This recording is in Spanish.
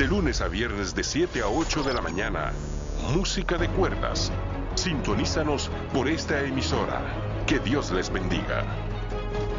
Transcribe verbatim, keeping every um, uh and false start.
De lunes a viernes de siete a ocho de la mañana. Música de cuerdas. Sintonízanos por esta emisora. Que Dios les bendiga.